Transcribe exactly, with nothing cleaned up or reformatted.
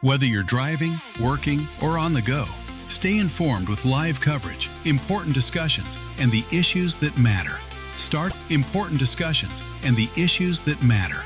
Whether you're driving, working, or on the go, stay informed with live coverage, important discussions, and the issues that matter. Start important discussions and the issues that matter